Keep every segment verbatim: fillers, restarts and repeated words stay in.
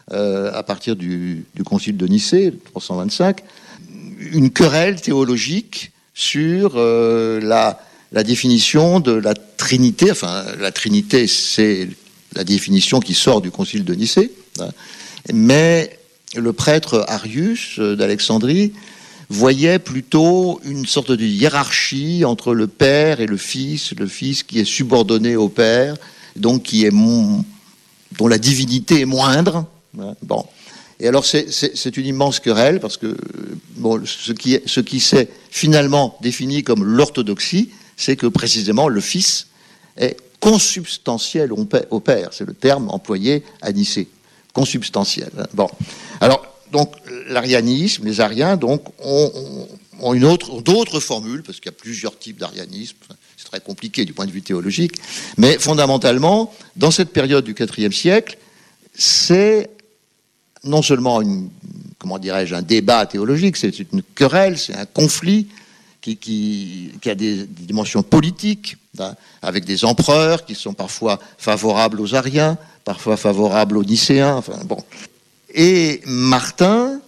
euh, à partir du, du Concile de Nicée, trois cent vingt-cinq, une querelle théologique sur euh, la, la définition de la Trinité. Enfin, la Trinité, c'est la définition qui sort du Concile de Nicée, hein, mais le prêtre Arius d'Alexandrie voyait plutôt une sorte de hiérarchie entre le Père et le Fils, le Fils qui est subordonné au Père, donc qui est mon, dont la divinité est moindre. Bon. Et alors c'est, c'est, c'est une immense querelle, parce que bon, ce qui, est, ce qui s'est finalement défini comme l'orthodoxie, c'est que précisément le Fils est consubstantiel au Père. C'est le terme employé à Nicée. Consubstantiel. Bon. Alors, donc, l'arianisme, les ariens, donc, ont, ont, une autre, ont d'autres formules, parce qu'il y a plusieurs types d'arianisme. C'est très compliqué du point de vue théologique. Mais fondamentalement, dans cette période du quatrième siècle, c'est non seulement une, comment dirais-je, un débat théologique, c'est une querelle, c'est un conflit qui, qui, qui a des, des dimensions politiques, hein, avec des empereurs qui sont parfois favorables aux ariens, parfois favorables aux nicéens. Enfin, bon. Et Martin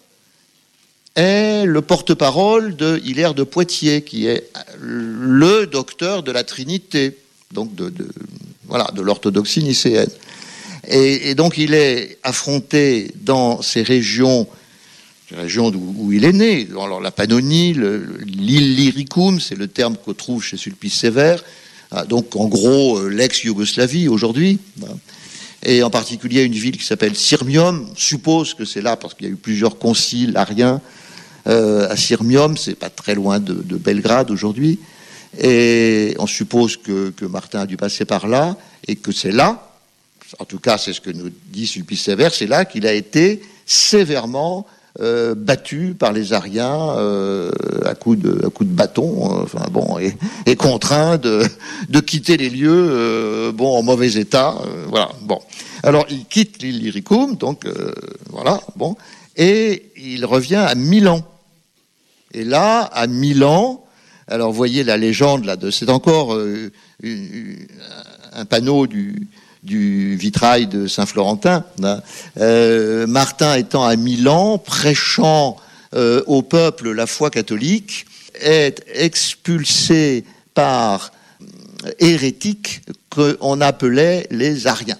est le porte-parole de Hilaire de Poitiers, qui est le docteur de la Trinité, donc de, de, voilà, de l'orthodoxie nicéenne. Et, et donc il est affronté dans ces régions, les régions où, où il est né, alors la Pannonie, le, l'Illyricum, c'est le terme qu'on trouve chez Sulpice Sévère, donc en gros l'ex-Yougoslavie aujourd'hui, et en particulier une ville qui s'appelle Sirmium. On suppose que c'est là parce qu'il y a eu plusieurs conciles ariens euh, à Sirmium, c'est pas très loin de, de Belgrade aujourd'hui, et on suppose que, que Martin a dû passer par là, et que c'est là, en tout cas c'est ce que nous dit Sulpice Sévère, c'est là qu'il a été sévèrement euh, battu par les ariens euh, à coups de, à coups de bâton, euh, enfin bon, et, et contraint de, de quitter les lieux, euh, bon, en mauvais état, euh, voilà, bon. Alors il quitte l'Illyricum, donc euh, voilà, bon, et il revient à Milan. Et là, à Milan, alors vous voyez la légende là, de, c'est encore euh, une, une, un panneau du du vitrail de Saint-Florentin, hein. euh, Martin étant à Milan, prêchant euh, au peuple la foi catholique, est expulsé par hérétiques qu'on appelait les ariens.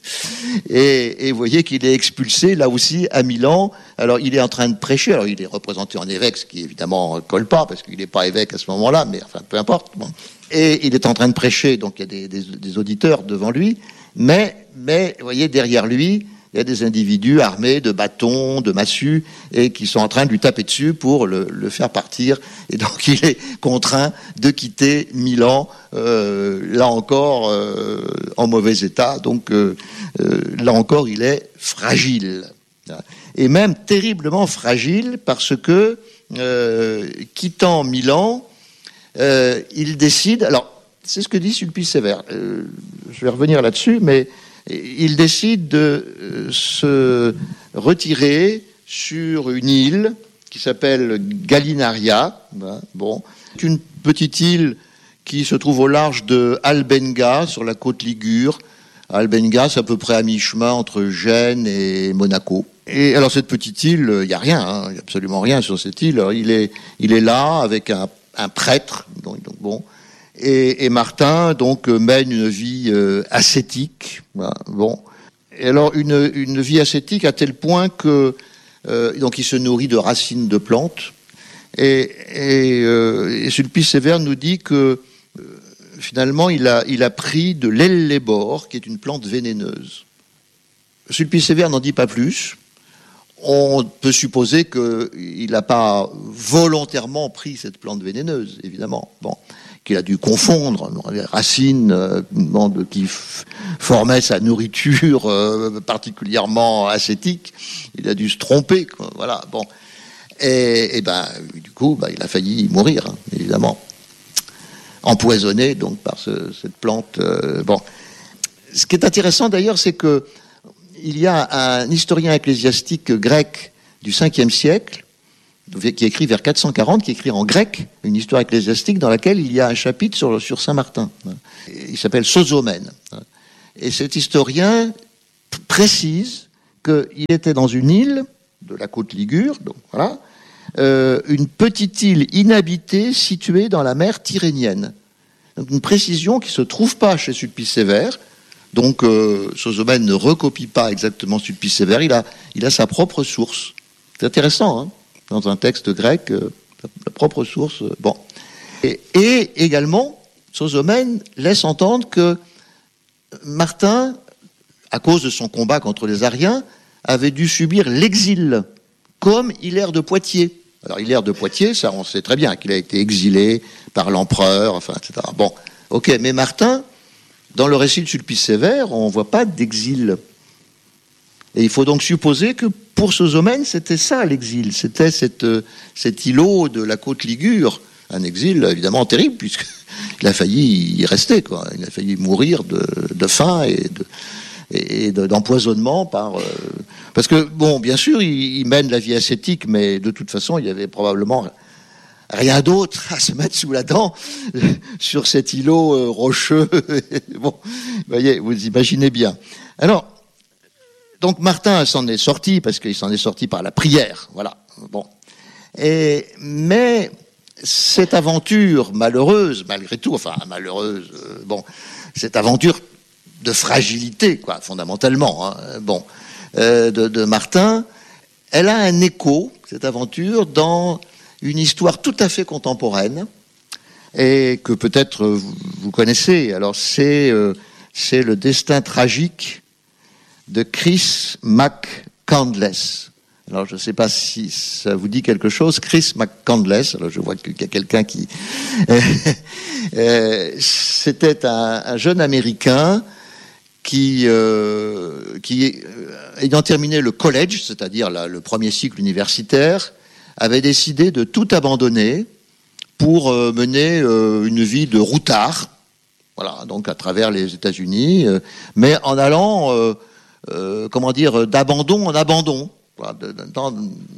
Et, et vous voyez qu'il est expulsé là aussi à Milan. Alors il est en train de prêcher, alors il est représenté en évêque, ce qui évidemment colle pas, parce qu'il n'est pas évêque à ce moment-là, mais enfin peu importe. Bon. Et il est en train de prêcher, donc il y a des, des, des auditeurs devant lui, mais, mais vous voyez, derrière lui, il y a des individus armés de bâtons, de massues, et qui sont en train de lui taper dessus pour le, le faire partir. Et donc il est contraint de quitter Milan, euh, là encore, euh, en mauvais état. Donc euh, euh, là encore, il est fragile. Et même terriblement fragile, parce que, euh, quittant Milan, euh, il décide... Alors, c'est ce que dit Sulpice Sévère. Euh, je vais revenir là-dessus, mais il décide de euh, se retirer sur une île qui s'appelle Gallinaria. Hein, bon, une petite île qui se trouve au large de Albenga, sur la côte ligure. Albenga, c'est à peu près à mi-chemin entre Gênes et Monaco. Et alors cette petite île, il n'y a rien, hein, il n'y a absolument rien sur cette île. Alors, il est, il est là avec un, un prêtre, donc, donc bon. Et, et Martin donc mène une vie euh, ascétique, voilà, bon. Et alors une, une vie ascétique à tel point que euh, donc il se nourrit de racines de plantes. Et, et, euh, et Sulpice Sévère nous dit que euh, finalement il a il a pris de l'ellébore, qui est une plante vénéneuse. Sulpice Sévère n'en dit pas plus. On peut supposer qu'il n'a pas volontairement pris cette plante vénéneuse, évidemment. Bon. Qu'il a dû confondre les racines euh, qui f- formaient sa nourriture euh, particulièrement ascétique. Il a dû se tromper, quoi. Voilà. Bon, et, et ben du coup, ben, il a failli mourir, hein, évidemment, empoisonné donc par ce, cette plante. Euh, bon, ce qui est intéressant d'ailleurs, c'est que il y a un historien ecclésiastique grec du cinquième siècle, qui écrit vers quatre cent quarante, qui écrit en grec une histoire ecclésiastique dans laquelle il y a un chapitre sur, sur Saint-Martin. Il s'appelle Sosomène. Et cet historien précise qu'il était dans une île de la côte Ligure, donc voilà, euh, une petite île inhabitée située dans la mer Tyrrhénienne. Donc une précision qui ne se trouve pas chez Sulpice-Sévère. Donc euh, Sosomène ne recopie pas exactement Sulpice-Sévère, il a, il a sa propre source. C'est intéressant, hein, dans un texte grec, euh, la propre source. Euh, bon. Et, et également, Sosomène laisse entendre que Martin, à cause de son combat contre les Ariens, avait dû subir l'exil, comme Hilaire de Poitiers. Alors Hilaire de Poitiers, ça on sait très bien qu'il a été exilé par l'empereur, enfin, et cetera. Bon, ok, mais Martin, dans le récit de Sulpice-Sévère, on ne voit pas d'exil. Et il faut donc supposer que pour Sosomène, c'était ça l'exil, c'était cette, cet îlot de la côte Ligure, un exil évidemment terrible, puisqu'il a failli y rester, quoi. Il a failli mourir de, de faim et de... et d'empoisonnement par... Euh, parce que, bon, bien sûr, il, il mène la vie ascétique, mais de toute façon, il y avait probablement rien d'autre à se mettre sous la dent sur cet îlot euh, rocheux. Bon, vous voyez, vous imaginez bien. Alors, donc Martin s'en est sorti, parce qu'il s'en est sorti par la prière, voilà. Bon. Et, mais cette aventure malheureuse, malgré tout, enfin, malheureuse, euh, bon, cette aventure de fragilité, quoi, fondamentalement, hein, bon, euh, de, de Martin, elle a un écho, cette aventure, dans une histoire tout à fait contemporaine, et que peut-être vous, vous connaissez. Alors, c'est, euh, c'est le destin tragique de Chris McCandless. Alors, je ne sais pas si ça vous dit quelque chose. Chris McCandless, alors je vois qu'il y a quelqu'un qui... euh, c'était un, un jeune Américain qui, euh, qui euh, ayant terminé le college, c'est-à-dire la, le premier cycle universitaire, avait décidé de tout abandonner pour euh, mener euh, une vie de routard, voilà, donc à travers les États-Unis, euh, mais en allant, euh, euh, comment dire, d'abandon en abandon, voilà, de, de, dans,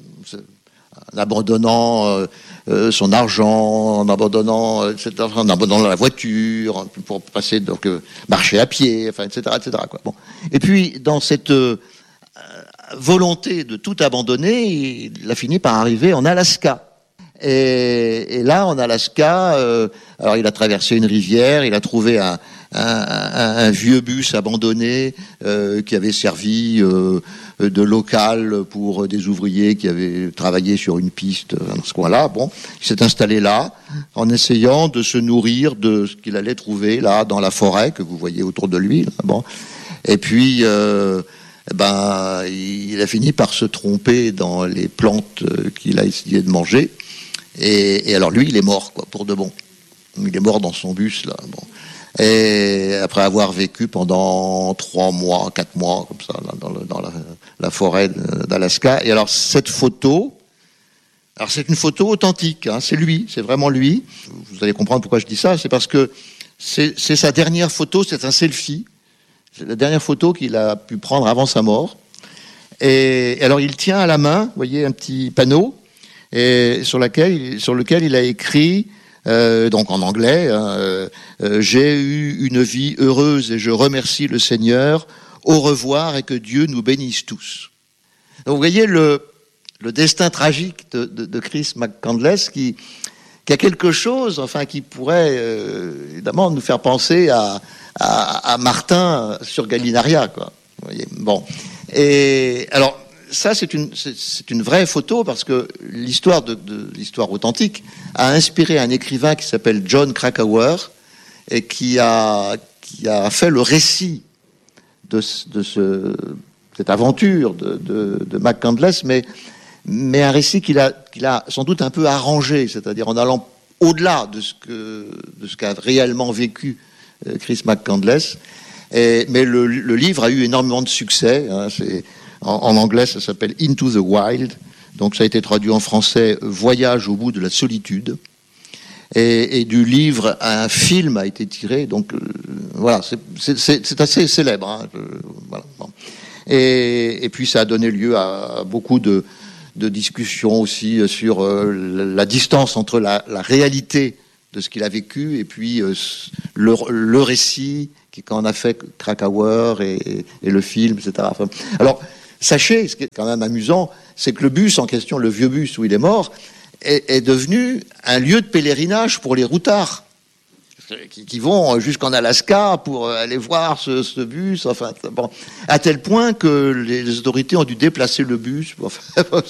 en abandonnant euh, euh, son argent, en abandonnant, euh, et cetera, en abandonnant la voiture, pour passer, donc, euh, marcher à pied, enfin, et cetera, et cetera, quoi. Bon. Et puis, dans cette euh, volonté de tout abandonner, il a fini par arriver en Alaska. Et, et là, en Alaska, euh, alors il a traversé une rivière, il a trouvé un, un, un, un vieux bus abandonné euh, qui avait servi euh, de local pour des ouvriers qui avaient travaillé sur une piste dans ce coin-là. Bon, il s'est installé là en essayant de se nourrir de ce qu'il allait trouver là dans la forêt que vous voyez autour de lui. Là. Bon, et puis euh, ben il a fini par se tromper dans les plantes qu'il a essayé de manger. Et, et alors lui, il est mort, quoi, pour de bon. Il est mort dans son bus, là. Bon. Et après avoir vécu pendant trois mois, quatre mois, comme ça, là, dans, le, dans la, la forêt d'Alaska. Et alors cette photo, alors c'est une photo authentique, hein, c'est lui, c'est vraiment lui. Vous allez comprendre pourquoi je dis ça, c'est parce que c'est, c'est sa dernière photo, c'est un selfie. C'est la dernière photo qu'il a pu prendre avant sa mort. Et, et alors il tient à la main, vous voyez, un petit panneau. Et sur, laquelle, sur lequel il a écrit, euh, donc en anglais, hein, euh, euh, j'ai eu une vie heureuse et je remercie le Seigneur, au revoir et que Dieu nous bénisse tous. Donc vous voyez le, le destin tragique de, de, de Chris McCandless qui, qui a quelque chose, enfin qui pourrait euh, évidemment nous faire penser à, à, à Martin sur Galinaria, quoi. Vous voyez, bon. Et alors. Ça, c'est une, c'est, c'est une vraie photo parce que l'histoire, de, de, l'histoire authentique a inspiré un écrivain qui s'appelle John Krakauer et qui a, qui a fait le récit de, de ce, cette aventure de, de, de McCandless, mais, mais un récit qu'il a, qu'il a sans doute un peu arrangé, c'est-à-dire en allant au-delà de ce, que, de ce qu'a réellement vécu Chris McCandless. Et, mais le, le livre a eu énormément de succès. Hein, c'est, En, en anglais, ça s'appelle Into the Wild. Donc, ça a été traduit en français Voyage au bout de la solitude. Et, et du livre, un film a été tiré. Donc, euh, voilà, c'est, c'est, c'est, c'est assez célèbre. Hein, euh, voilà, bon. et, et puis, ça a donné lieu à, à beaucoup de, de discussions aussi sur euh, la, la distance entre la, la réalité de ce qu'il a vécu et puis euh, le, le récit qui qu'en a fait Krakauer et, et le film, et cetera. Enfin, alors, Sachez, ce qui est quand même amusant, c'est que le bus en question, le vieux bus où il est mort, est, est devenu un lieu de pèlerinage pour les routards qui, qui vont jusqu'en Alaska pour aller voir ce, ce bus. Enfin, bon, à tel point que les, les autorités ont dû déplacer le bus. Enfin,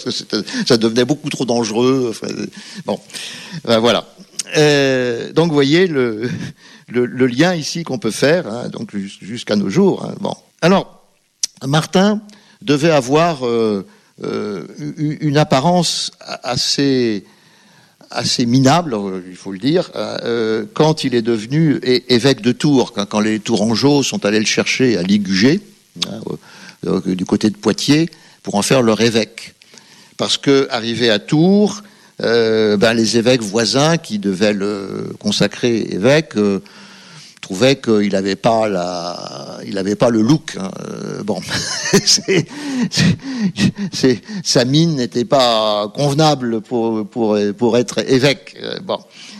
ça devenait beaucoup trop dangereux. Enfin, bon, ben voilà. Euh, donc, vous voyez le, le, le lien ici qu'on peut faire, hein, donc jusqu'à nos jours. Hein, bon, alors Martin devait avoir euh, euh, une apparence assez assez minable, il faut le dire, euh, quand il est devenu é- évêque de Tours, quand, quand les Tourangeaux sont allés le chercher à Ligugé, hein, euh, du côté de Poitiers, pour en faire leur évêque. Parce que, arrivé à Tours, euh, ben, les évêques voisins qui devaient le consacrer évêque euh, trouvaient qu'il n'avait pas la, il avait pas le look. Hein. Euh, bon, c'est, c'est, c'est, sa mine n'était pas convenable pour pour pour être évêque. Euh, bon,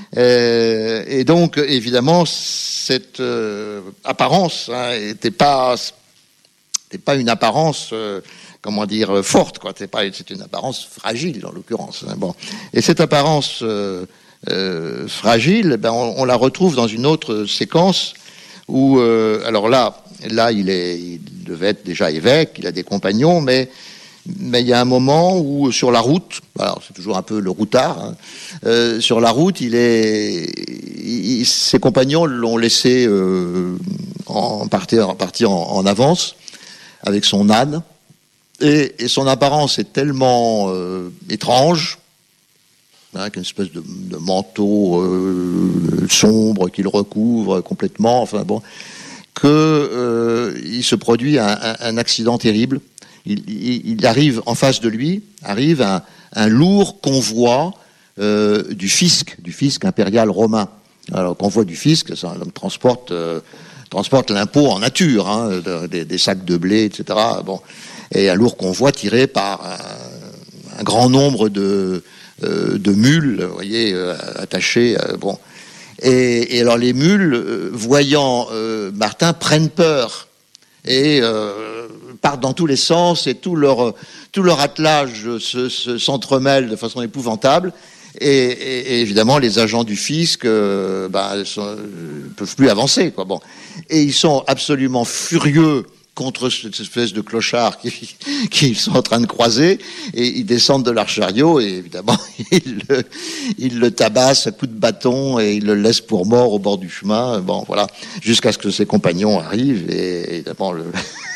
euh, et donc évidemment cette euh, apparence hein, était pas, était pas une apparence. Euh, comment dire, forte, quoi. C'est pas, c'est une apparence fragile, en l'occurrence. Hein. Bon. Et cette apparence euh, euh, fragile, ben, on, on la retrouve dans une autre séquence où, euh, alors là, là, il est, il devait être déjà évêque, il a des compagnons, mais, mais il y a un moment où, sur la route, alors c'est toujours un peu le routard, hein, euh, sur la route, il est, il, ses compagnons l'ont laissé euh, en partir, en, partir en, en avance avec son âne. Et, et son apparence est tellement euh, étrange, hein, avec une espèce de, de manteau euh, sombre qui le recouvre complètement, enfin bon, que euh, il se produit un, un, un accident terrible. Il, il, il arrive en face de lui, arrive un, un lourd convoi euh, du fisc, du fisc impérial romain. Alors, convoi du fisc, ça donc, transporte, euh, transporte l'impôt en nature, hein, des, des sacs de blé, et cetera. Bon. Et un lourd convoi tiré par un, un grand nombre de, euh, de mules, vous voyez, euh, attachées. Euh, bon. Et, et alors les mules, euh, voyant euh, Martin, prennent peur et euh, partent dans tous les sens et tout leur, tout leur attelage se, se, s'entremêle de façon épouvantable. Et, et, et évidemment, les agents du fisc euh, bah, sont, peuvent plus avancer, quoi. Bon. Et ils sont absolument furieux contre cette espèce de clochard qui, qui sont en train de croiser, et ils descendent de leur chariot, et évidemment, ils le, ils le tabassent à coups de bâton, et ils le laissent pour mort au bord du chemin, bon, voilà, jusqu'à ce que ses compagnons arrivent, et évidemment, le,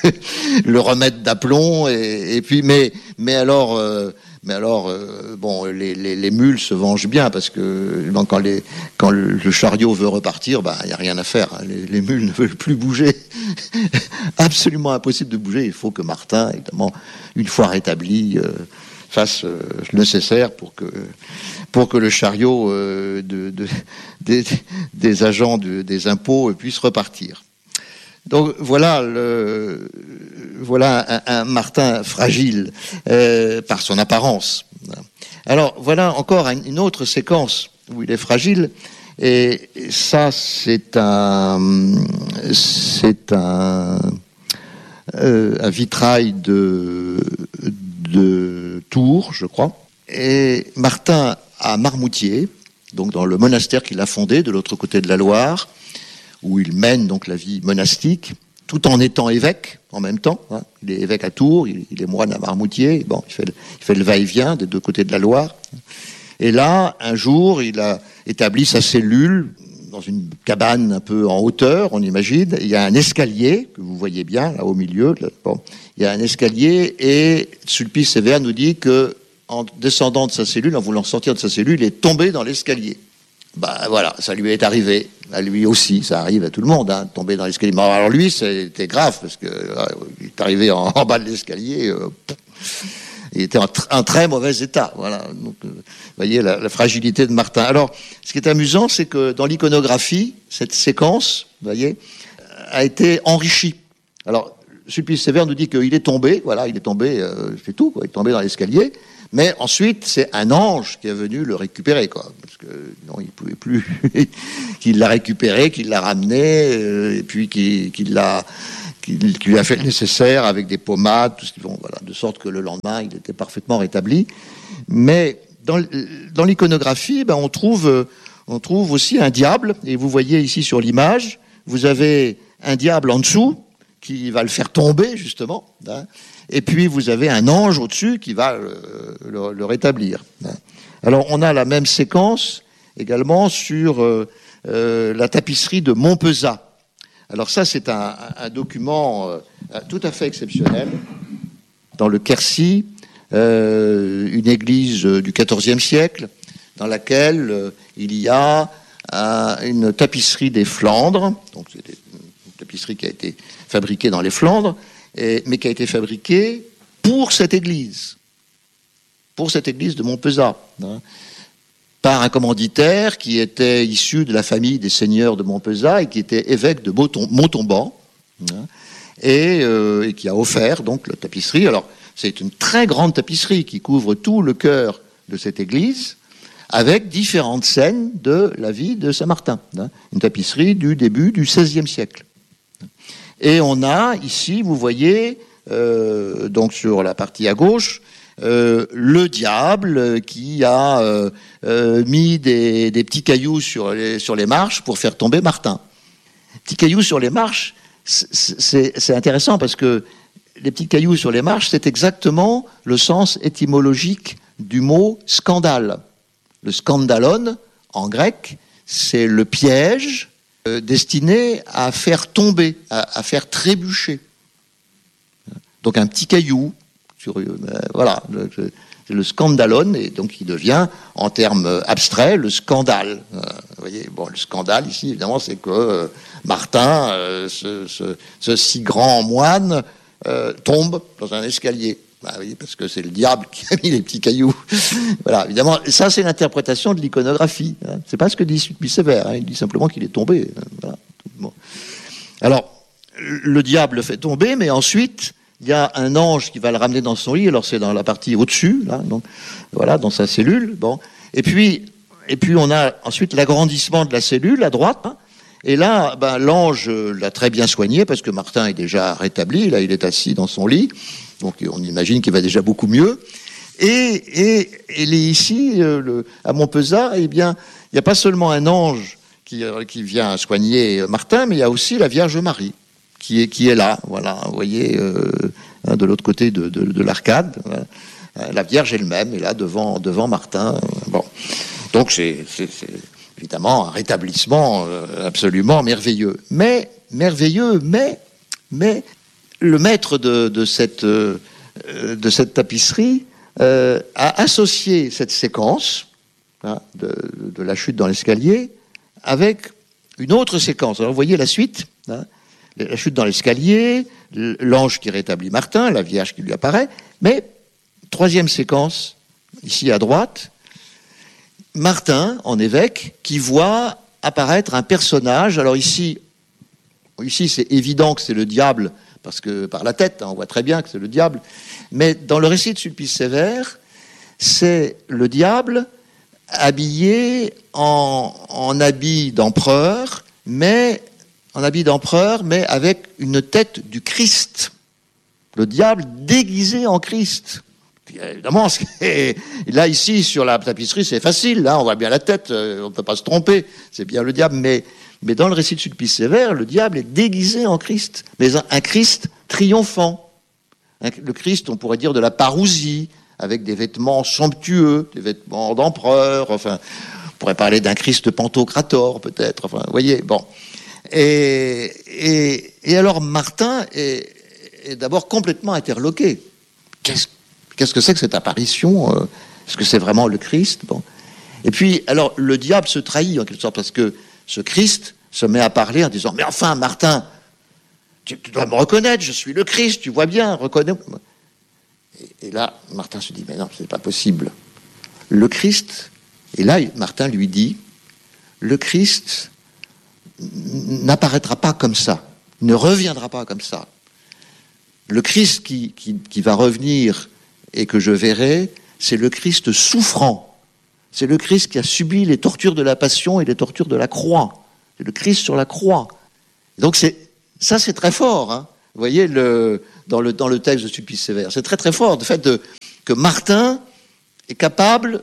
le remettent d'aplomb, et, et puis, mais, mais alors, euh, mais alors, euh, bon, les, les, les mules se vengent bien, parce que bon, quand, les, quand le chariot veut repartir, bah, il n'y a rien à faire. Hein. Les, les mules ne veulent plus bouger. Absolument impossible de bouger. Il faut que Martin, évidemment, une fois rétabli, euh, fasse euh, le nécessaire pour que, pour que le chariot euh, de, de, des, des agents de, des impôts puisse repartir. Donc voilà, le, voilà un, un Martin fragile euh, par son apparence. Alors voilà encore une autre séquence où il est fragile, et ça c'est un c'est un euh, un vitrail de de Tours, je crois. Et Martin à Marmoutier, donc dans le monastère qu'il a fondé de l'autre côté de la Loire, où il mène donc la vie monastique, tout en étant évêque en même temps. Hein. Il est évêque à Tours, il, il est moine à Marmoutier. Bon, il fait, le, il fait le va-et-vient des deux côtés de la Loire. Et là, un jour, il a établi sa cellule dans une cabane un peu en hauteur, on imagine. Il y a un escalier que vous voyez bien là au milieu. Là, bon, il y a un escalier, et Sulpice Sévère nous dit que en descendant de sa cellule, en voulant sortir de sa cellule, il est tombé dans l'escalier. Bah voilà, ça lui est arrivé, à lui aussi, ça arrive à tout le monde, hein, de tomber dans l'escalier. Mais alors lui, c'était grave, parce que euh, il est arrivé en, en bas de l'escalier, euh, il était en tr- un très mauvais état. Voilà. Donc, euh, vous voyez la, la fragilité de Martin. Alors, ce qui est amusant, c'est que dans l'iconographie, cette séquence, vous voyez, a été enrichie. Alors, Sulpice Sévère nous dit qu'il est tombé, voilà, il est tombé, euh, c'est tout, quoi, il est tombé dans l'escalier. Mais ensuite, c'est un ange qui est venu le récupérer, quoi. Parce que non, il pouvait plus. Qu'il l'a récupéré, qu'il l'a ramené, euh, et puis qu'il, qu'il l'a, qui, qui lui a fait le nécessaire avec des pommades, tout ce qui bon, voilà, de sorte que le lendemain, il était parfaitement rétabli. Mais dans, dans l'iconographie, ben, on trouve, on trouve aussi un diable. Et vous voyez ici sur l'image, vous avez un diable en dessous qui va le faire tomber, justement. Hein, et puis, vous avez un ange au-dessus qui va le, le, le rétablir. Hein. Alors, on a la même séquence également sur euh, euh, la tapisserie de Montpezat. Alors ça, c'est un, un document euh, tout à fait exceptionnel. Dans le Quercy, euh, une église du quatorzième siècle, dans laquelle euh, il y a euh, une tapisserie des Flandres. Donc c'est une tapisserie qui a été fabriquée dans les Flandres, et, mais qui a été fabriquée pour cette église, pour cette église de Montpezat, hein, par un commanditaire qui était issu de la famille des seigneurs de Montpezat et qui était évêque de Montauban, hein, et, euh, et qui a offert donc la tapisserie. Alors, c'est une très grande tapisserie qui couvre tout le cœur de cette église, avec différentes scènes de la vie de Saint-Martin. Hein, une tapisserie du début du seizième siècle. Et on a ici, vous voyez, euh, donc sur la partie à gauche, Euh, le diable qui a euh, euh, mis des, des petits cailloux sur les, sur les marches pour faire tomber Martin. Petits cailloux sur les marches, c'est, c'est intéressant parce que les petits cailloux sur les marches, c'est exactement le sens étymologique du mot scandale. Le scandalon, en grec, c'est le piège euh, destiné à faire tomber, à, à faire trébucher. Donc un petit caillou, Sur, euh, voilà, le, le scandalon, et donc il devient, en termes abstraits, le scandale. Euh, vous voyez, bon, le scandale ici, évidemment, c'est que euh, Martin, euh, ce, ce, ce si grand moine, euh, tombe dans un escalier. Bah, oui, parce que c'est le diable qui a mis les petits cailloux. Voilà, évidemment, ça c'est l'interprétation de l'iconographie. Hein. C'est pas ce que dit Sulpice Sévère. Hein. Il dit simplement qu'il est tombé. Voilà. Bon. Alors, le diable le fait tomber, mais ensuite il y a un ange qui va le ramener dans son lit. Alors c'est dans la partie au-dessus, là, donc voilà, dans sa cellule. Bon, et puis, et puis on a ensuite l'agrandissement de la cellule à droite. Hein, et là, ben, l'ange l'a très bien soigné parce que Martin est déjà rétabli. Là, il est assis dans son lit, donc on imagine qu'il va déjà beaucoup mieux. Et, et, et ici, euh, le, à Montpezat, eh bien, il n'y a pas seulement un ange qui, qui vient soigner Martin, mais il y a aussi la Vierge Marie. Qui est, qui est là, voilà, vous voyez, euh, de l'autre côté de, de, de l'arcade. Voilà. La Vierge elle-même est là devant, devant Martin. Bon. Donc c'est, c'est, c'est évidemment un rétablissement absolument merveilleux. Mais, merveilleux, mais, mais le maître de, de, cette, de cette tapisserie euh, a associé cette séquence hein, de, de la chute dans l'escalier avec une autre séquence. Alors vous voyez la suite, hein, la chute dans l'escalier, l'ange qui rétablit Martin, la Vierge qui lui apparaît, mais troisième séquence, ici à droite, Martin, en évêque, qui voit apparaître un personnage. Alors ici, ici c'est évident que c'est le diable, parce que par la tête, hein, on voit très bien que c'est le diable, mais dans le récit de Sulpice Sévère, c'est le diable habillé en, en habit d'empereur, mais en habit d'empereur, mais avec une tête du Christ. Le diable déguisé en Christ. Puis, évidemment, c'est... là, ici, sur la tapisserie, c'est facile. Là, on voit bien la tête, on ne peut pas se tromper. C'est bien le diable. Mais, mais dans le récit de Sulpice Sévère, le diable est déguisé en Christ. Mais un, un Christ triomphant. Un, le Christ, on pourrait dire, de la parousie, avec des vêtements somptueux, des vêtements d'empereur. Enfin, on pourrait parler d'un Christ pantocrator, peut-être. Enfin, vous voyez, bon... Et, et, et alors Martin est, est d'abord complètement interloqué. Qu'est-ce, qu'est-ce que c'est que cette apparition ? Est-ce que c'est vraiment le Christ ? Bon. Et puis, alors, le diable se trahit en quelque sorte parce que ce Christ se met à parler en disant « Mais enfin, Martin, tu, tu dois me reconnaître, je suis le Christ, tu vois bien, reconnais. » et, et là, Martin se dit « Mais non, c'est pas possible. Le Christ... » Et là, Martin lui dit « Le Christ... n'apparaîtra pas comme ça, ne reviendra pas comme ça. Le Christ qui, qui, qui va revenir et que je verrai, c'est le Christ souffrant. C'est le Christ qui a subi les tortures de la passion et les tortures de la croix. C'est le Christ sur la croix. Donc c'est, ça, c'est très fort. Hein. Vous voyez, le, dans, le, dans le texte de Sulpice Sévère. C'est très très fort, le fait de, que Martin est capable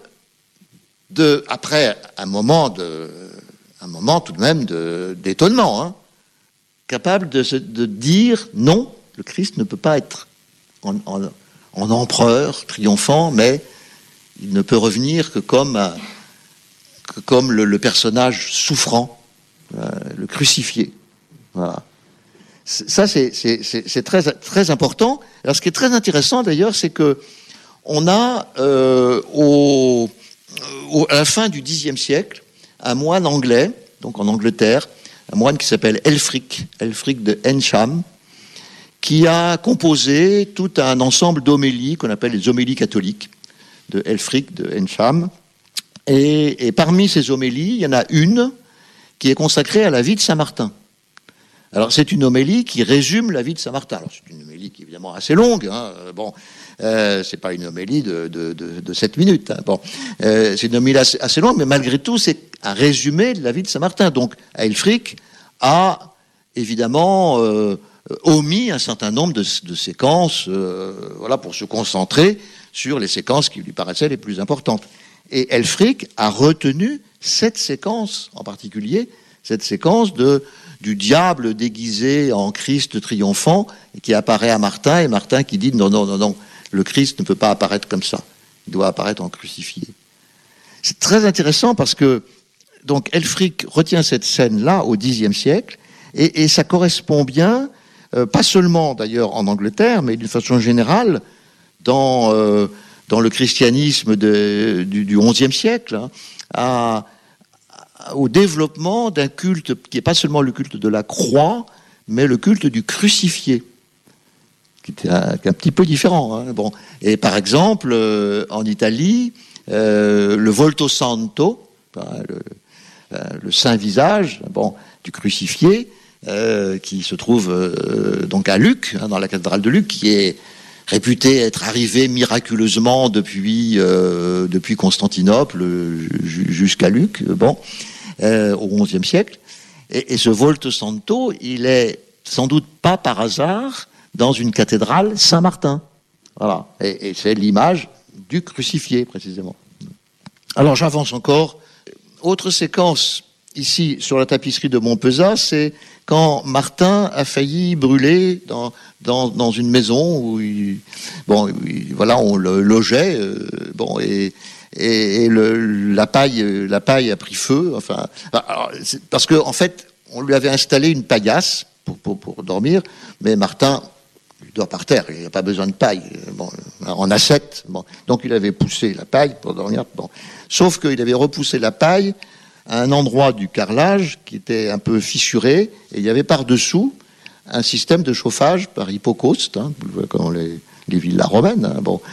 de, après un moment, de, un moment tout de même de, d'étonnement, hein, capable de, se, de dire non, le Christ ne peut pas être en, en, en empereur triomphant, mais il ne peut revenir que comme, un, que comme le, le personnage souffrant, euh, le crucifié. Voilà. Ça, c'est, c'est, c'est, c'est très, très important. Alors, ce qui est très intéressant, d'ailleurs, c'est que on a, euh, au, au, à la fin du Xe siècle, un moine anglais, donc en Angleterre, un moine qui s'appelle Elfric, Elfric de Ensham, qui a composé tout un ensemble d'homélies qu'on appelle les homélies catholiques de Elfric de Ensham. Et, et parmi ces homélies, il y en a une qui est consacrée à la vie de Saint Martin. Alors, c'est une homélie qui résume la vie de Saint-Martin. Alors, c'est une homélie qui est évidemment assez longue. Hein. Bon, euh, c'est pas une homélie de, de, de, de sept minutes. Hein. Bon, euh, c'est une homélie assez, assez longue, mais malgré tout, c'est un résumé de la vie de Saint-Martin. Donc, Elfric a évidemment euh, omis un certain nombre de, de séquences, euh, voilà, pour se concentrer sur les séquences qui lui paraissaient les plus importantes. Et Elfric a retenu cette séquence en particulier, cette séquence de du diable déguisé en Christ triomphant et qui apparaît à Martin, et Martin qui dit non, non, non, non, le Christ ne peut pas apparaître comme ça, il doit apparaître en crucifié. C'est très intéressant parce que donc Elfric retient cette scène-là au Xe siècle et, et ça correspond bien, euh, pas seulement d'ailleurs en Angleterre, mais d'une façon générale dans, euh, dans le christianisme de, du, du XIe siècle, hein, à au développement d'un culte qui n'est pas seulement le culte de la croix, mais le culte du crucifié, qui est un, qui est un petit peu différent. Hein. Bon. Et par exemple, euh, en Italie, euh, le Volto Santo, hein, le, euh, le saint visage bon, du crucifié, euh, qui se trouve euh, donc à Lucques, hein, dans la cathédrale de Lucques, qui est réputé être arrivé miraculeusement depuis, euh, depuis Constantinople jusqu'à Lucques, bon, euh, au XIe siècle. Et, et ce Volto Santo, il est sans doute pas par hasard dans une cathédrale Saint-Martin. Voilà. Et, et c'est l'image du crucifié, précisément. Alors j'avance encore. Autre séquence ici sur la tapisserie de Montpezat, c'est quand Martin a failli brûler dans, dans, dans une maison où il, bon, il, voilà, on le logeait, euh, bon, et, et, et le, la paille, la paille a pris feu. Enfin, alors, parce que en fait, on lui avait installé une paillasse pour, pour, pour dormir, mais Martin, il dort par terre, il n'y a pas besoin de paille, bon, en ascète. Bon, donc il avait poussé la paille pour dormir. Bon, sauf qu'il avait repoussé la paille à un endroit du carrelage qui était un peu fissuré, et il y avait par-dessous un système de chauffage par hypocauste, hein, comme les, les villas romaines. Hein, bon.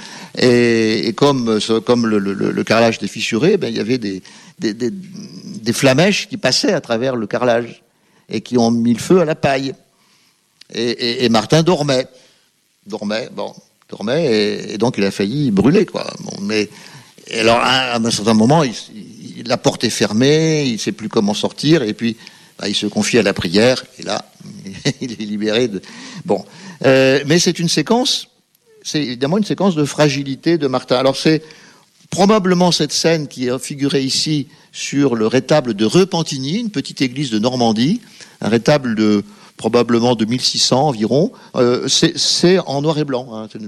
Et, et comme, comme le, le, le carrelage était fissuré, ben, il y avait des, des, des, des flamèches qui passaient à travers le carrelage et qui ont mis le feu à la paille. Et, et, et Martin dormait. Dormait, bon, dormait, et, et donc il a failli brûler, quoi. Bon, mais et alors, à un certain moment, il, il, la porte est fermée, il ne sait plus comment sortir, et puis bah, il se confie à la prière, et là, il est libéré. De... Bon, euh, mais c'est une séquence, c'est évidemment une séquence de fragilité de Martin. Alors c'est probablement cette scène qui est figurée ici sur le rétable de Repentigny, une petite église de Normandie, un rétable de probablement de mille six cents environ. Euh, c'est, c'est en noir et blanc. Hein, c'est,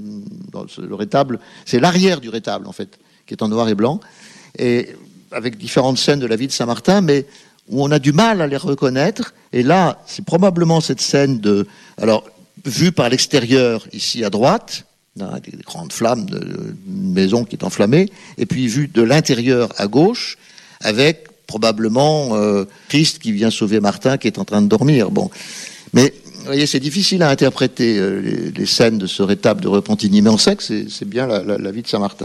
le rétable, c'est l'arrière du rétable en fait, qui est en noir et blanc, et avec différentes scènes de la vie de Saint-Martin, mais où on a du mal à les reconnaître. Et là, c'est probablement cette scène de, alors vue par l'extérieur ici à droite, hein, des grandes flammes d'une maison qui est enflammée, et puis vue de l'intérieur à gauche, avec probablement euh, Christ qui vient sauver Martin, qui est en train de dormir. Bon, mais vous voyez, c'est difficile à interpréter euh, les, les scènes de ce rétable de Repentigny, mais on sait que c'est, c'est bien la, la, la vie de Saint-Martin.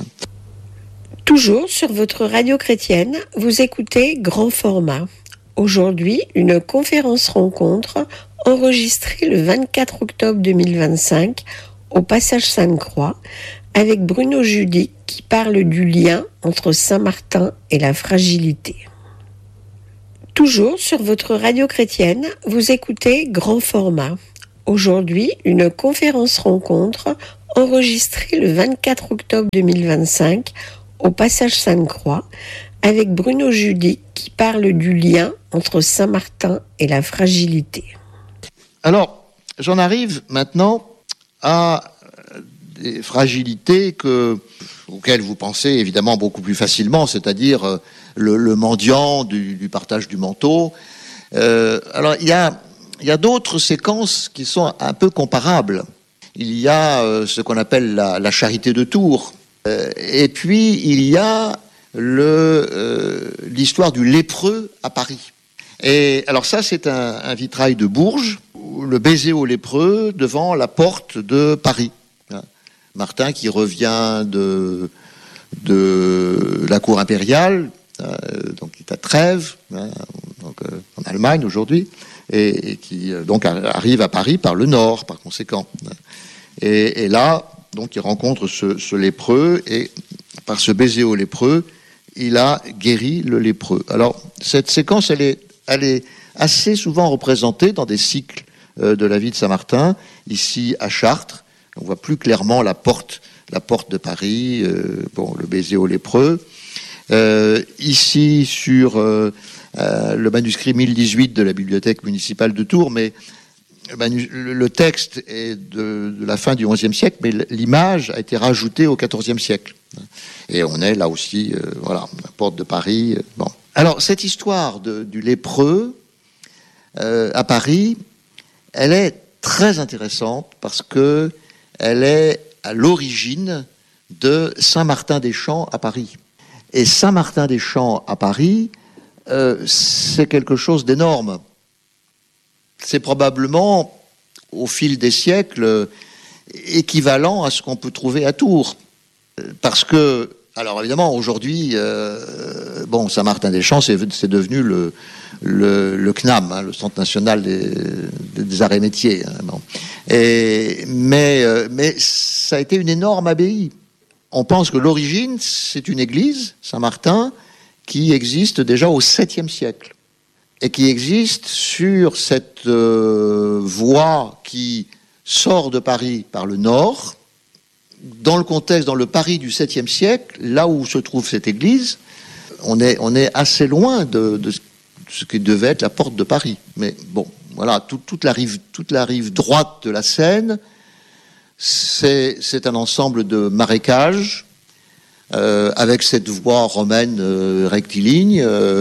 Toujours sur votre radio chrétienne, vous écoutez Grand Format. Aujourd'hui, une conférence rencontre enregistrée le vingt-quatre octobre deux mille vingt-cinq au Passage Sainte-Croix avec Bruno Judic qui parle du lien entre Saint-Martin et la fragilité. Toujours sur votre radio chrétienne, vous écoutez Grand Format. Aujourd'hui, une conférence rencontre enregistrée le vingt-quatre octobre deux mille vingt-cinq au Passage Sainte-Croix avec Bruno Judic qui parle du lien entre Saint-Martin et la fragilité. Alors, j'en arrive maintenant à des fragilités que, auxquelles vous pensez évidemment beaucoup plus facilement, c'est-à-dire le, le mendiant du, du partage du manteau. Euh, alors, il y a, il y a d'autres séquences qui sont un peu comparables. Il y a euh, ce qu'on appelle la, la charité de Tours. Euh, et puis, il y a le, euh, l'histoire du lépreux à Paris. Et alors ça, c'est un, un vitrail de Bourges, le baiser au lépreux devant la porte de Paris. Martin qui revient de, de la cour impériale, euh, donc il est à Trèves, hein, donc, euh, en Allemagne aujourd'hui, et, et qui euh, donc arrive à Paris par le nord, par conséquent. Et, et là, donc il rencontre ce, ce lépreux, et par ce baiser au lépreux, il a guéri le lépreux. Alors cette séquence, elle est, elle est assez souvent représentée dans des cycles euh, de la vie de Saint-Martin, ici à Chartres. On voit plus clairement la porte, la porte de Paris, euh, bon, le baiser au lépreux. Euh, ici, sur euh, euh, le manuscrit mille dix-huit de la bibliothèque municipale de Tours, mais le, le texte est de, de la fin du onzième siècle, mais l'image a été rajoutée au quatorzième siècle. Et on est là aussi, euh, voilà, la porte de Paris. Euh, bon. Alors, cette histoire de, du lépreux euh, à Paris, elle est très intéressante parce que elle est à l'origine de Saint-Martin-des-Champs à Paris. Et Saint-Martin-des-Champs à Paris, euh, c'est quelque chose d'énorme. C'est probablement, au fil des siècles, équivalent à ce qu'on peut trouver à Tours. Parce que, alors évidemment, aujourd'hui, euh, bon, Saint-Martin-des-Champs, c'est, c'est devenu le, le, le C N A M, hein, le Centre National des, des Arts et Métiers. Hein, bon. Et, mais, euh, mais ça a été une énorme abbaye. On pense que l'origine, c'est une église, Saint-Martin, qui existe déjà au septième siècle. Et qui existe sur cette euh, voie qui sort de Paris par le nord, dans le contexte, dans le Paris du septième siècle, là où se trouve cette église, on est, on est assez loin de, de ce qui devait être la porte de Paris. Mais bon, voilà, tout, toute, la rive, toute la rive droite de la Seine, c'est, c'est un ensemble de marécages, euh, avec cette voie romaine euh, rectiligne, euh,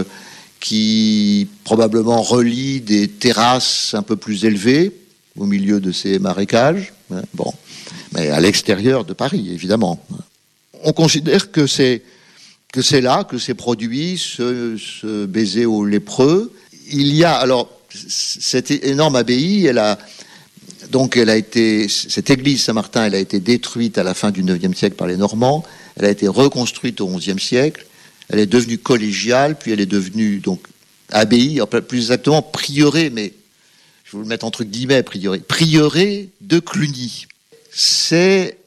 qui probablement relie des terrasses un peu plus élevées au milieu de ces marécages. Hein, bon. Mais à l'extérieur de Paris, évidemment. On considère que c'est, que c'est là que s'est produit ce, ce baiser au lépreux. Il y a, alors, cette énorme abbaye, elle a, donc elle a été, cette église Saint-Martin, elle a été détruite à la fin du neuvième siècle par les Normands, elle a été reconstruite au onzième siècle, elle est devenue collégiale, puis elle est devenue, donc, abbaye, plus exactement prieuré, mais je vais vous le mettre entre guillemets, prieuré, prieuré de Cluny. C'est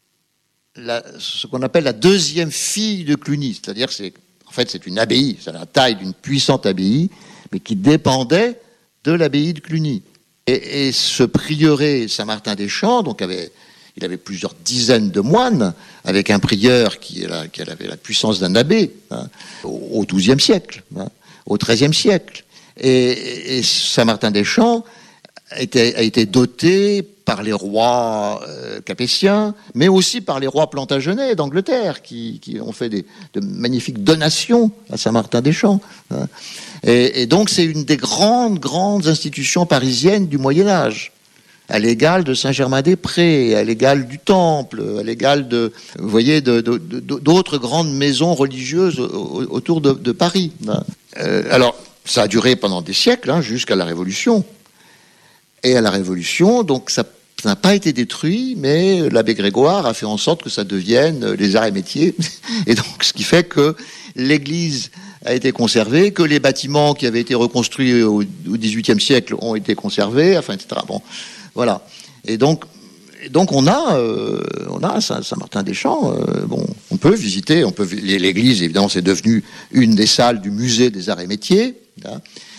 la, ce qu'on appelle la deuxième fille de Cluny, c'est-à-dire c'est en fait c'est une abbaye, c'est la taille d'une puissante abbaye, mais qui dépendait de l'abbaye de Cluny. Et, et ce prieuré Saint-Martin-des-Champs, donc avait, il avait plusieurs dizaines de moines, avec un prieur qui, est là, qui avait la puissance d'un abbé, hein, au douzième siècle, hein, au treizième siècle. Et, et Saint-Martin-des-Champs a été, a été doté par les rois euh, capétiens, mais aussi par les rois plantagenets d'Angleterre, qui, qui ont fait des, de magnifiques donations à Saint-Martin-des-Champs. Hein. Et, et donc c'est une des grandes, grandes institutions parisiennes du Moyen-Âge, à l'égal de Saint-Germain-des-Prés, à l'égal du Temple, à l'égal de, vous voyez, de, de, de, d'autres grandes maisons religieuses autour de, de Paris. Hein. Euh, alors, ça a duré pendant des siècles, hein, jusqu'à la Révolution. Et à la Révolution, donc ça n'a pas été détruit, mais l'abbé Grégoire a fait en sorte que ça devienne les arts et métiers. Et donc, ce qui fait que l'église a été conservée, que les bâtiments qui avaient été reconstruits au dix-huitième siècle ont été conservés, enfin, et cetera. Bon, voilà. Et donc, et donc on a, euh, on a Saint-Martin-des-Champs. Euh, bon, on peut visiter, on peut l'église. Évidemment, c'est devenu une des salles du musée des arts et métiers. Hein.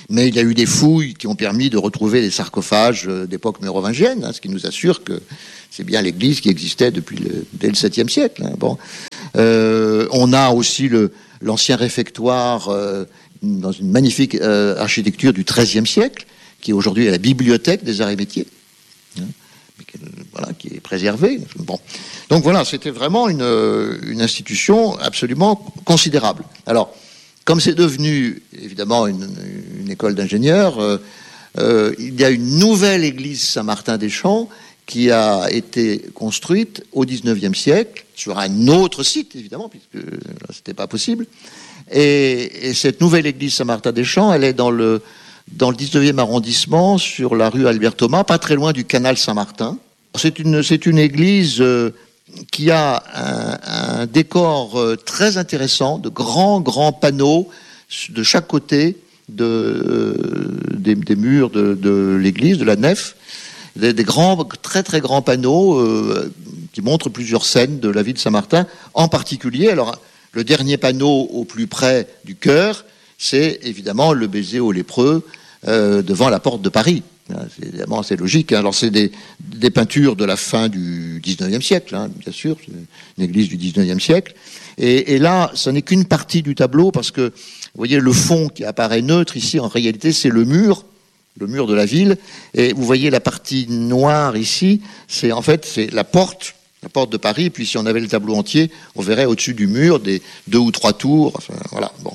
Mais il y a eu des fouilles qui ont permis de retrouver des sarcophages d'époque mérovingienne, hein, ce qui nous assure que c'est bien l'église qui existait depuis le, dès le septième siècle. Hein. Bon. Euh, on a aussi le, l'ancien réfectoire euh, dans une magnifique euh, architecture du treizième siècle, qui aujourd'hui est la bibliothèque des arts et métiers, hein, mais qui, voilà, qui est préservée. Bon. Donc voilà, c'était vraiment une, une institution absolument considérable. Alors, comme c'est devenu évidemment une, une école d'ingénieurs, euh, euh, il y a une nouvelle église Saint-Martin-des-Champs qui a été construite au dix-neuvième siècle, sur un autre site, évidemment, puisque là, c'était pas possible. Et, et cette nouvelle église Saint-Martin-des-Champs, elle est dans le, dans le dix-neuvième arrondissement, sur la rue Albert-Thomas, pas très loin du canal Saint-Martin. C'est une, c'est une église euh, qui a un, un décor euh, très intéressant, de grands, grands panneaux de chaque côté de, euh, des, des murs de, de l'église, de la nef. Des, des grands, très très grands panneaux euh, qui montrent plusieurs scènes de la vie de Saint-Martin, en particulier. Alors, le dernier panneau au plus près du chœur, c'est évidemment le baiser aux lépreux euh, devant la porte de Paris. C'est évidemment assez logique. Hein. Alors, c'est des, des peintures de la fin du dix-neuvième siècle, hein, bien sûr, c'est une église du dix-neuvième siècle. Et, et là, ce n'est qu'une partie du tableau, parce que, vous voyez, le fond qui apparaît neutre ici, en réalité, c'est le mur. le mur de la ville, et vous voyez la partie noire ici, c'est en fait c'est la porte, la porte de Paris, et puis si on avait le tableau entier, on verrait au-dessus du mur des deux ou trois tours, enfin, voilà, bon.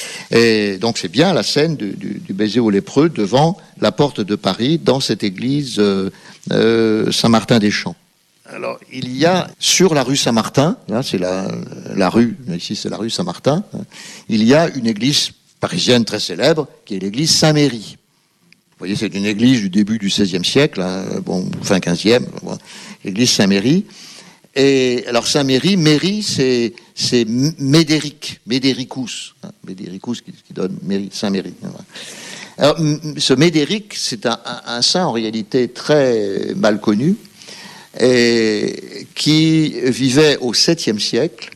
Et donc c'est bien la scène du, du, du baiser aux lépreux devant la porte de Paris, dans cette église euh, euh, Saint-Martin-des-Champs. Alors, il y a sur la rue Saint-Martin, là c'est la, la rue, ici c'est la rue Saint-Martin, hein, il y a une église parisienne très célèbre, qui est l'église Saint-Méry. Vous voyez, c'est une église du début du seizième siècle, hein, bon, fin quinzième, bon, l'église Saint-Méry. Et alors Saint-Méry, Méry, c'est, c'est Médéric, Médéricus, hein, Médéricus qui, qui donne Méry, Saint-Méry. Hein. Alors, ce Médéric, c'est un, un, un saint en réalité très mal connu, et qui vivait au septième siècle.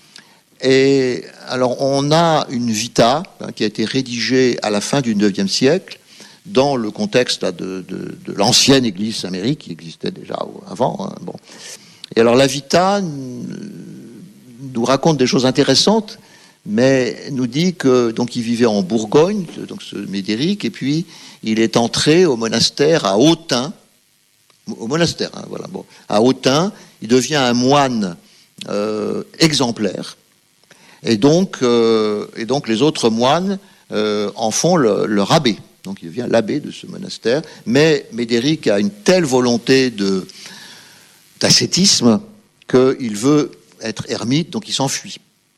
Et alors, on a une vita hein, qui a été rédigée à la fin du neuvième siècle, dans le contexte là, de, de, de l'ancienne église Saint-Méry, qui existait déjà avant. Hein, bon. Et alors la Vita nous raconte des choses intéressantes, mais nous dit que donc il vivait en Bourgogne, donc ce Médéric, et puis il est entré au monastère à Autun, au monastère, hein, voilà, bon, à Autun, il devient un moine euh, exemplaire, et donc, euh, et donc les autres moines euh, en font le, leur abbé. Donc il devient l'abbé de ce monastère, mais Médéric a une telle volonté de, d'ascétisme qu'il veut être ermite, donc il s'enfuit.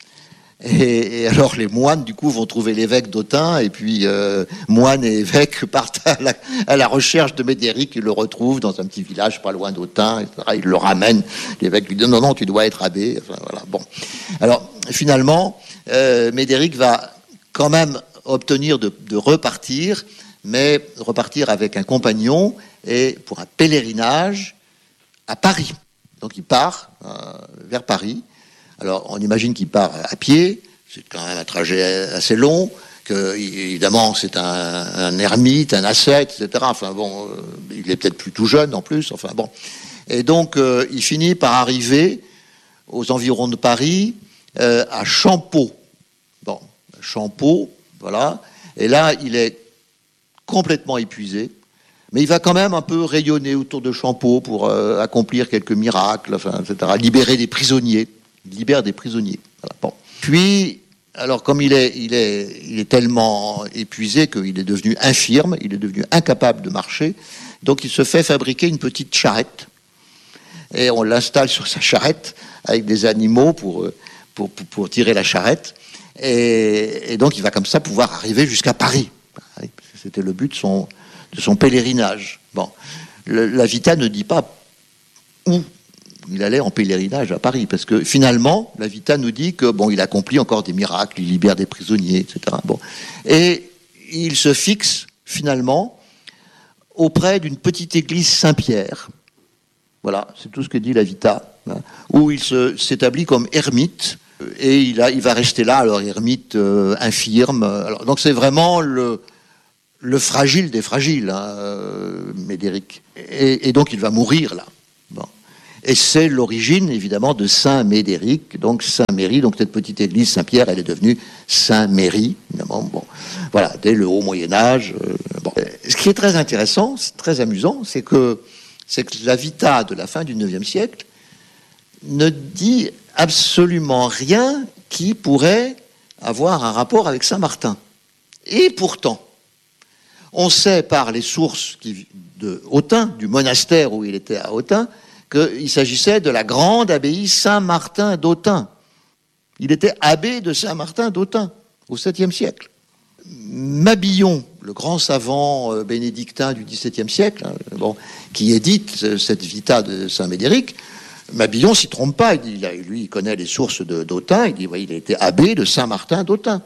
Et, et alors les moines, du coup, vont trouver l'évêque d'Autun, et puis euh, moines et évêques partent à la, à la recherche de Médéric, ils le retrouvent dans un petit village pas loin d'Autun, et cetera. Ils le ramènent, l'évêque lui dit non, non, tu dois être abbé. Enfin, voilà. Bon. Alors finalement, euh, Médéric va quand même obtenir de, de repartir, mais repartir avec un compagnon et pour un pèlerinage à Paris. Donc il part euh, vers Paris. Alors on imagine qu'il part à pied, c'est quand même un trajet assez long, que évidemment c'est un, un ermite, un ascète, et cetera. Enfin bon, euh, il est peut-être plus tout jeune en plus. Enfin bon, et donc euh, il finit par arriver aux environs de Paris, euh, à Champeaux. Bon, Champeaux. Voilà. Et là, il est complètement épuisé, mais il va quand même un peu rayonner autour de Champeaux pour euh, accomplir quelques miracles, enfin, et cetera. Libérer des prisonniers. Il libère des prisonniers. Voilà. Bon. Puis, alors comme il est, il est, il est tellement épuisé qu'il est devenu infirme, il est devenu incapable de marcher, donc il se fait fabriquer une petite charrette et on l'installe sur sa charrette avec des animaux pour, pour, pour, pour tirer la charrette. Et, et donc il va comme ça pouvoir arriver jusqu'à Paris. C'était le but de son, de son pèlerinage. Bon, le, la Vita ne dit pas où il allait en pèlerinage à Paris, parce que finalement, la Vita nous dit que bon, il accomplit encore des miracles, il libère des prisonniers, et cetera. Bon, et il se fixe finalement auprès d'une petite église Saint-Pierre. Voilà, c'est tout ce que dit la Vita, hein, où il se, s'établit comme ermite. Et il, a, il va rester là, alors ermite euh, infirme. Alors, donc c'est vraiment le, le fragile des fragiles, hein, euh, Médéric. Et, et donc il va mourir là. Bon. Et c'est l'origine, évidemment, de Saint-Médéric, donc Saint-Méry, donc cette petite église Saint-Pierre, elle est devenue Saint-Méry, évidemment. Bon, voilà, dès le haut Moyen-Âge. Euh, bon. Ce qui est très intéressant, c'est très amusant, c'est que, c'est que la Vita de la fin du neuvième siècle ne dit absolument rien qui pourrait avoir un rapport avec Saint-Martin. Et pourtant, on sait par les sources qui, de Autun, du monastère où il était à Autun, qu'il s'agissait de la grande abbaye Saint-Martin d'Autun. Il était abbé de Saint-Martin d'Autun au septième siècle. Mabillon, le grand savant euh, bénédictin du dix-septième siècle, hein, bon, qui édite euh, cette Vita de Saint-Médéric, Mabillon s'y trompe pas. Il dit, il a, lui, il connaît les sources de, d'Autun. Il dit, ouais, il a été abbé de Saint-Martin d'Autun.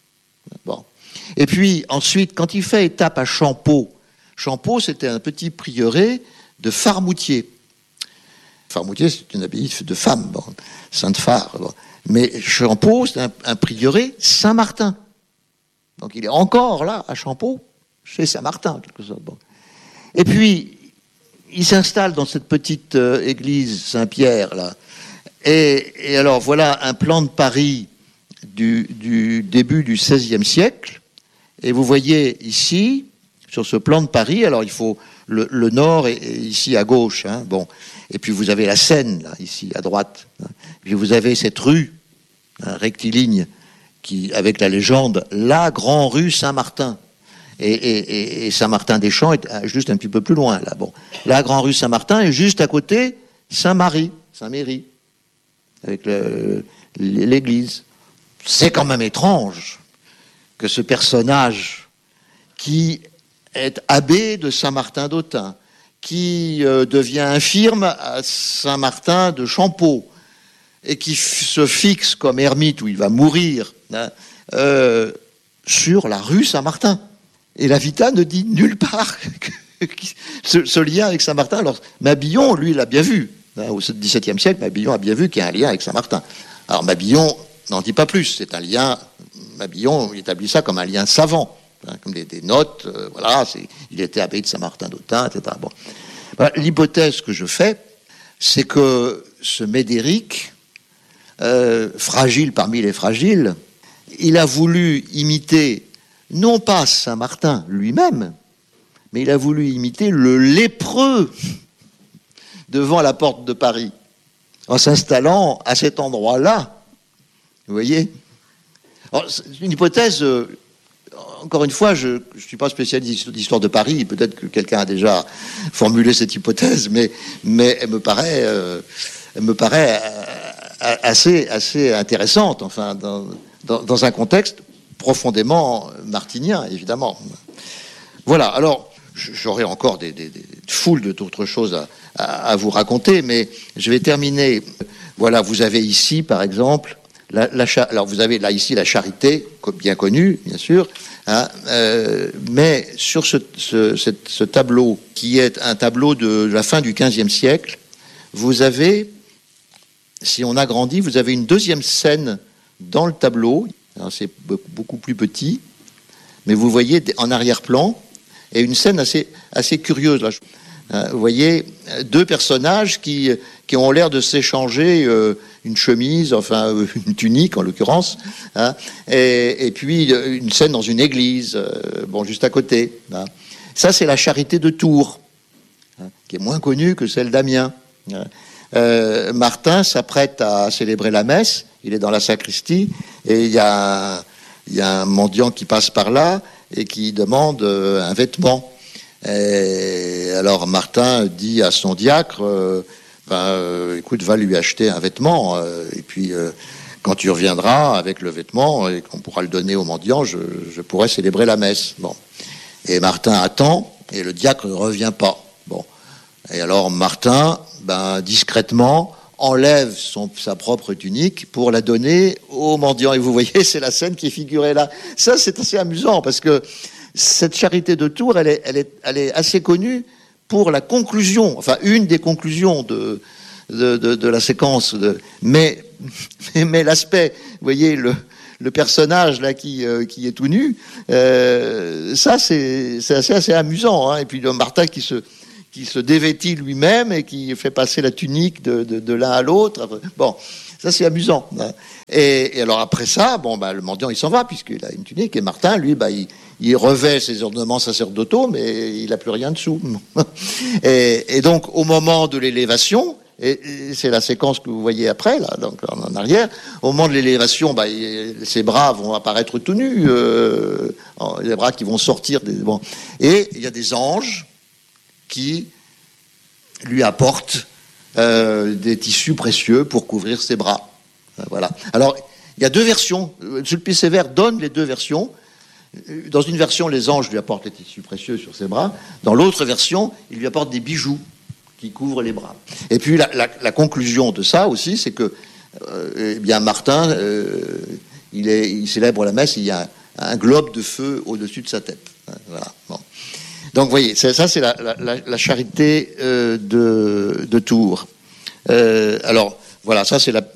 Bon. Et puis ensuite, quand il fait étape à Champeaux, Champeaux, c'était un petit prieuré de Farmoutier. Farmoutier, c'est une abbaye de femmes, bon, Sainte-Phare. Bon. Mais Champeaux, c'est un, un prieuré Saint-Martin. Donc il est encore là, à Champeaux, chez Saint-Martin, en quelque sorte. Bon. Et puis, il s'installe dans cette petite euh, église Saint-Pierre, là. Et, et alors, voilà un plan de Paris du, du début du seizième siècle. Et vous voyez ici, sur ce plan de Paris, alors il faut... Le, le nord est, est ici à gauche, hein, bon. Et puis vous avez la Seine, là, ici, à droite. Hein. Puis vous avez cette rue, hein, rectiligne, qui, avec la légende, la Grand Rue Saint-Martin. Et, et, et Saint-Martin-des-Champs est juste un petit peu plus loin, là. Bon. La Grand Rue Saint-Martin est juste à côté Saint-Marie, Saint-Méry, avec le, l'église. C'est quand même étrange que ce personnage qui est abbé de Saint-Martin d'Autun, qui euh, devient infirme à Saint-Martin de Champeaux, et qui f- se fixe comme ermite, où il va mourir, hein, euh, sur la rue Saint-Martin. Et la Vita ne dit nulle part que, que, ce, ce lien avec Saint-Martin. Alors, Mabillon, lui, l'a bien vu. Hein, au dix-septième siècle, Mabillon a bien vu qu'il y a un lien avec Saint-Martin. Alors, Mabillon n'en dit pas plus. C'est un lien... Mabillon établit ça comme un lien savant. Hein, comme des, des notes, euh, voilà, c'est, il était abbé de Saint-Martin d'Autun, et cetera. Bon. Voilà, l'hypothèse que je fais, c'est que ce Médéric, euh, fragile parmi les fragiles, il a voulu imiter, non pas Saint-Martin lui-même, mais il a voulu imiter le lépreux devant la porte de Paris, en s'installant à cet endroit-là. Vous voyez ? Alors, c'est une hypothèse... Euh, Encore une fois, je ne suis pas spécialiste d'histoire de Paris, peut-être que quelqu'un a déjà formulé cette hypothèse, mais, mais elle me paraît, euh, elle me paraît assez, assez intéressante, enfin, dans, dans, dans un contexte profondément martinien, évidemment. Voilà, alors, j'aurais encore des, des, des foules d'autres choses à, à, à vous raconter, mais je vais terminer. Voilà, vous avez ici, par exemple... La, la, alors vous avez là ici la Charité, bien connue, bien sûr, hein, euh, mais sur ce, ce, cette, ce tableau, qui est un tableau de la fin du quinzième siècle, vous avez, si on agrandit, vous avez une deuxième scène dans le tableau. Alors c'est beaucoup plus petit, mais vous voyez en arrière-plan, et une scène assez, assez curieuse, là. Vous voyez deux personnages qui, qui ont l'air de s'échanger euh, une chemise, enfin une tunique en l'occurrence, hein, et, et puis une scène dans une église, euh, bon, juste à côté. Hein. Ça, c'est la Charité de Tours, hein, qui est moins connue que celle d'Amiens. Hein. Euh, Martin s'apprête à célébrer la messe, il est dans la sacristie, et il y a, il y a un mendiant qui passe par là et qui demande euh, un vêtement. Et alors Martin dit à son diacre, euh, ben, euh, écoute, va lui acheter un vêtement, euh, et puis euh, quand tu reviendras avec le vêtement et qu'on pourra le donner au mendiant, je, je pourrai célébrer la messe. Bon. Et Martin attend, et le diacre ne revient pas. Bon. Et alors Martin, ben, discrètement, enlève son, sa propre tunique pour la donner au mendiant. Et vous voyez, c'est la scène qui est figurée là. Ça, c'est assez amusant, parce que cette Charité de Tours, elle est, elle est, elle est assez connue pour la conclusion, enfin une des conclusions de, de, de, de la séquence. De, mais, mais, mais l'aspect, vous voyez, le, le personnage là qui euh, qui est tout nu, euh, ça c'est c'est assez assez amusant. Hein. Et puis le Martin qui se qui se dévêtit lui-même et qui fait passer la tunique de de, de l'un à l'autre. Bon, ça c'est amusant. Hein. Et, et alors après ça, bon bah le mendiant il s'en va puisqu'il a une tunique et Martin lui bah il il revêt ses ornements sacerdotaux mais il a plus rien dessous. et, et donc au moment de l'élévation, et c'est la séquence que vous voyez après, là, donc en arrière. Au moment de l'élévation, bah, ses bras vont apparaître tout nus, euh, les bras qui vont sortir. Des, bon. Et il y a des anges qui lui apportent euh, des tissus précieux pour couvrir ses bras. Voilà. Alors, il y a deux versions. Sulpice Sévère donne les deux versions. Dans une version, les anges lui apportent les tissus précieux sur ses bras. Dans l'autre version, ils lui apportent des bijoux qui couvre les bras. Et puis la, la, la conclusion de ça aussi, c'est que euh, eh bien Martin, euh, il, est, il célèbre la messe, il y a un, un globe de feu au-dessus de sa tête. Voilà. Bon. Donc vous voyez, c'est, ça c'est la, la, la charité euh, de, de Tours. Euh, alors voilà, ça c'est la,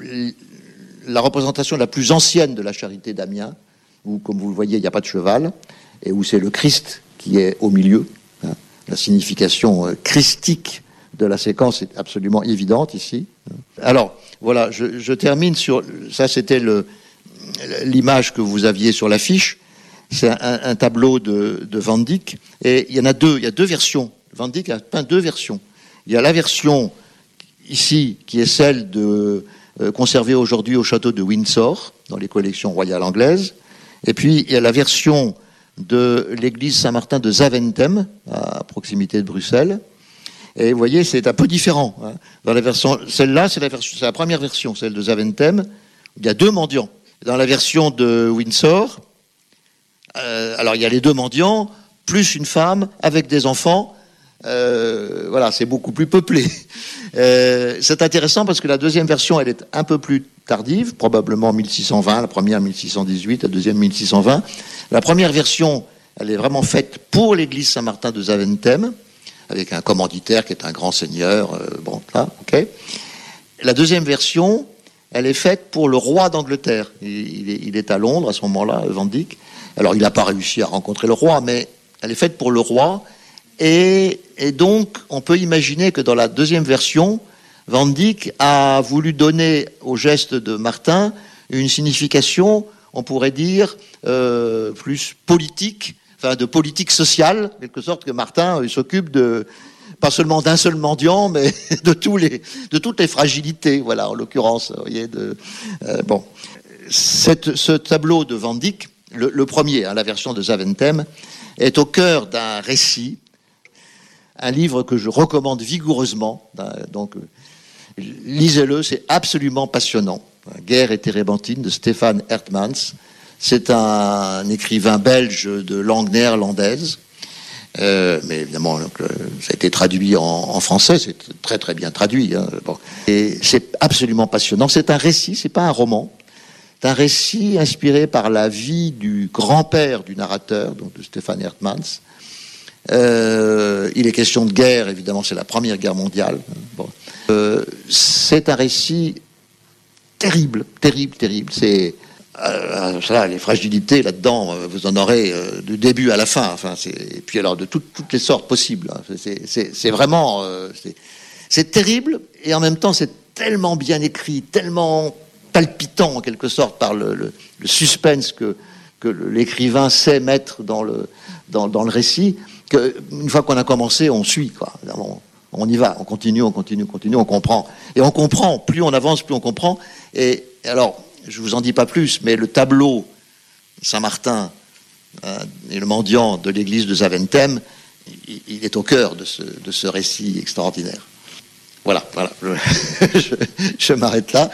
la représentation la plus ancienne de la charité d'Amiens, où comme vous le voyez, il n'y a pas de cheval, et où c'est le Christ qui est au milieu. Hein. La signification euh, christique de la séquence est absolument évidente ici. Alors, voilà, je, je termine sur... Ça, c'était le, l'image que vous aviez sur l'affiche. C'est un, un tableau de, de Van Dyck. Et il y en a deux. Il y a deux versions. Van Dyck a peint deux versions. Il y a la version, ici, qui est celle de, euh, conservée aujourd'hui au château de Windsor, dans les collections royales anglaises. Et puis, il y a la version de l'église Saint-Martin de Zaventem, à proximité de Bruxelles. Et vous voyez, c'est un peu différent. Hein. Dans la version, celle-là, c'est la, version, c'est la première version, celle de Zaventem. Il y a deux mendiants. Dans la version de Windsor, euh, alors il y a les deux mendiants, plus une femme avec des enfants. Euh, voilà, c'est beaucoup plus peuplé. Euh, c'est intéressant parce que la deuxième version, elle est un peu plus tardive, probablement mille six cent vingt, la première mille six cent dix-huit, la deuxième mille six cent vingt. La première version, elle est vraiment faite pour l'église Saint-Martin de Zaventem, avec un commanditaire qui est un grand seigneur, euh, bon, là, ok. La deuxième version, elle est faite pour le roi d'Angleterre. Il, il, est, il est à Londres à ce moment-là, Van Dyck. Alors, il n'a pas réussi à rencontrer le roi, mais elle est faite pour le roi. Et, et donc, on peut imaginer que dans la deuxième version, Van Dyck a voulu donner au geste de Martin une signification, on pourrait dire, euh, plus politique, enfin de politique sociale, en quelque sorte, que Martin il s'occupe de pas seulement d'un seul mendiant, mais de tous les de toutes les fragilités, voilà, en l'occurrence, vous voyez, de euh, bon. Cette, ce tableau de Van Dyck, le, le premier, hein, la version de Zaventem, est au cœur d'un récit, un livre que je recommande vigoureusement. Donc, lisez-le, c'est absolument passionnant. Guerre et térébenthine de Stéphane Hertmans. C'est un écrivain belge de langue néerlandaise, euh, mais évidemment donc, ça a été traduit en, en français, c'est très très bien traduit. Hein, bon. Et c'est absolument passionnant. C'est un récit, c'est pas un roman. C'est un récit inspiré par la vie du grand-père du narrateur, donc de Stéphane Hertmans. Euh, il est question de guerre, évidemment, c'est la Première Guerre mondiale. Bon. Euh, c'est un récit terrible, terrible, terrible. C'est Euh, ça, les fragilités là-dedans, euh, vous en aurez euh, du début à la fin. Enfin, c'est, et puis alors de tout, toutes les sortes possibles. Hein. C'est, c'est, c'est vraiment, euh, c'est, c'est terrible et en même temps c'est tellement bien écrit, tellement palpitant en quelque sorte par le, le, le suspense que que l'écrivain sait mettre dans le dans, dans le récit. Que une fois qu'on a commencé, on suit quoi. On, on y va, on continue, on continue, on continue, on comprend et on comprend. Plus on avance, plus on comprend. Et alors. Je vous en dis pas plus, mais le tableau Saint-Martin euh, et le mendiant de l'église de Zaventem, il, il est au cœur de ce, de ce récit extraordinaire. Voilà, voilà, je, je, je m'arrête là.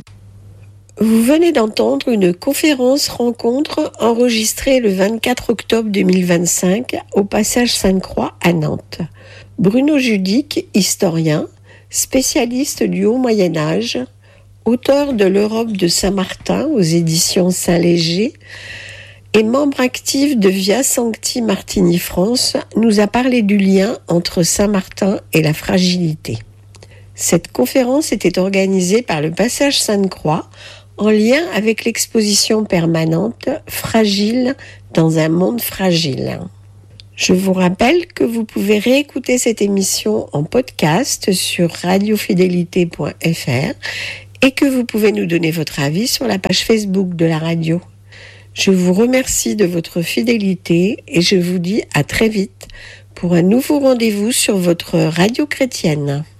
Vous venez d'entendre une conférence rencontre enregistrée le vingt-quatre octobre deux mille vingt-cinq au passage Sainte-Croix à Nantes. Bruno Judic, historien, spécialiste du Haut Moyen-Âge, auteur de l'Europe de Saint-Martin aux éditions Saint-Léger et membre actif de Via Sancti Martini France, nous a parlé du lien entre Saint-Martin et la fragilité. Cette conférence était organisée par le Passage Sainte-Croix en lien avec l'exposition permanente « Fragile dans un monde fragile ». Je vous rappelle que vous pouvez réécouter cette émission en podcast sur radio fidélité point f r et que vous pouvez nous donner votre avis sur la page Facebook de la radio. Je vous remercie de votre fidélité et je vous dis à très vite pour un nouveau rendez-vous sur votre radio chrétienne.